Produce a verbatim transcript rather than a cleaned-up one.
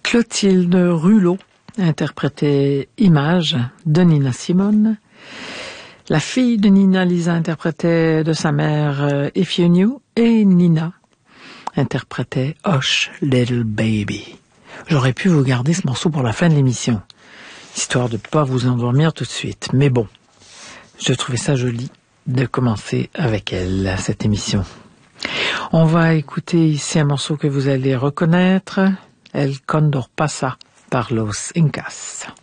Clotilde Rulot interprétait Image de Nina Simone. La fille de Nina, Lisa, interprétait de sa mère If You Knew, et Nina interprétait Hush Little Baby. J'aurais pu vous garder ce morceau pour la fin de l'émission, histoire de ne pas vous endormir tout de suite. Mais bon, je trouvais ça joli de commencer avec elle, cette émission. On va écouter ici un morceau que vous allez reconnaître, El Condor Pasa par Los Incas.